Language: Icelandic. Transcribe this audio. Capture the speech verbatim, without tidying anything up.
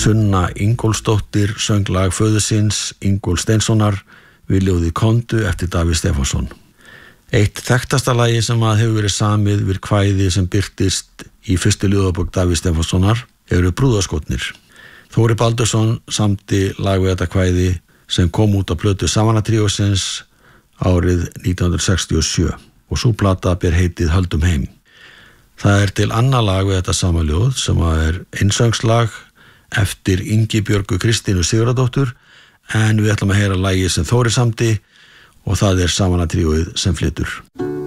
Sunna Ingólfsdóttir söng lag föður síns Ingól Steinssonar við ljóðið Kondu eftir Davíð Stefánsson. Eitt þekktasta lagi sem að hefur verið samið við kvæði sem birtist í fyrstu ljóðabók Davíð Stefánssonar eru Brúðarskotnir. Þóri Baldursson samdi lag við þetta kvæði sem kom út á plötu Savanna tríósins árið nítján hundruð sextíu og sjö og sú plata ber heitið Höldum heim. Það er til annað lag við þetta sama ljóð sem er einsöngslag eftir Ingibjörgu Kristínu Sigurðardóttur, en við ætlum að heyra lagið sem Þóri samdi og það er Savanna tríóið sem flytur.